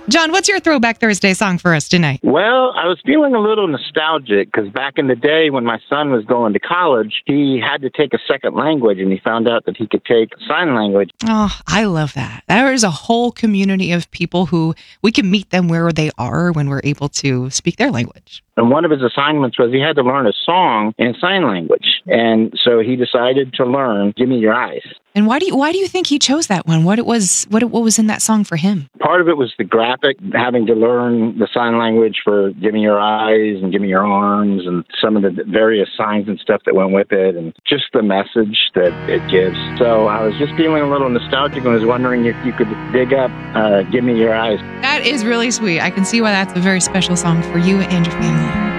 John, what's your Throwback Thursday song for us tonight? Well, I was feeling a little nostalgic because back in the day when my son was going to college, he had to take a second language, and he found out that he could take sign language. Oh, I love that. There is a whole community of people who we can meet them where they are when we're able to speak their language. And one of his assignments was he had to learn a song in sign language. And so he decided to learn Give Me Your Eyes. And why do you think he chose that one? What was in that song for him? Part of it was the graphic, having to learn the sign language for Give Me Your Eyes and Give Me Your Arms and some of the various signs and stuff that went with it, and just the message that it gives. So I was just feeling a little nostalgic and was wondering if you could dig up Give Me Your Eyes. That is really sweet. I can see why that's a very special song for you and your family.